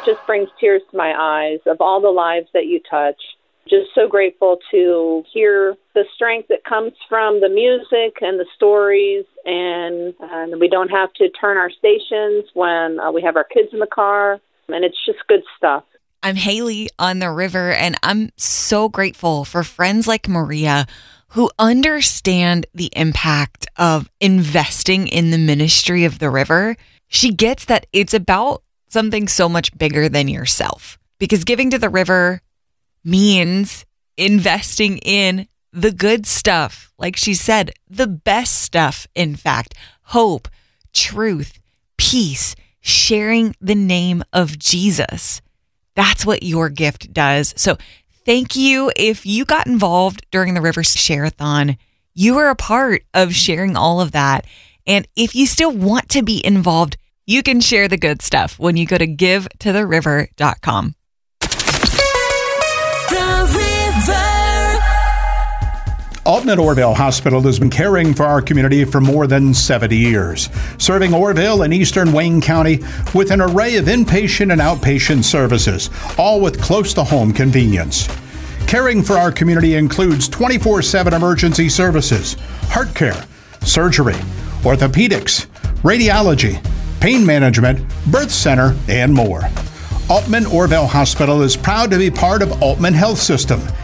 just brings tears to my eyes of all the lives that you touch. Just so grateful to hear the strength that comes from the music and the stories, and we don't have to turn our stations when we have our kids in the car, and it's just good stuff. I'm Haley on the river, and I'm so grateful for friends like Maria who understand the impact of investing in the ministry of the river. She gets that it's about something so much bigger than yourself, because giving to the river means investing in the good stuff. Like she said, the best stuff, in fact, hope, truth, peace, sharing the name of Jesus. That's what your gift does. So thank you. If you got involved during the River Share-a-thon, you were a part of sharing all of that. And if you still want to be involved, you can share the good stuff when you go to givetotheriver.com. Aultman Orville Hospital has been caring for our community for more than 70 years, serving Orville and eastern Wayne County with an array of inpatient and outpatient services, all with close-to-home convenience. Caring for our community includes 24/7 emergency services, heart care, surgery, orthopedics, radiology, pain management, birth center, and more. Aultman Orville Hospital is proud to be part of Aultman Health System,